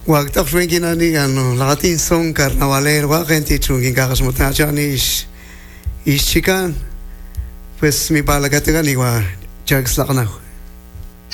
Wagta Frankie na ni ano, lahatin song carnavalero, wakenti chungin kakasmutan siya ni Chican. Pues mi palagatigan ni wa Jags Lakanaw.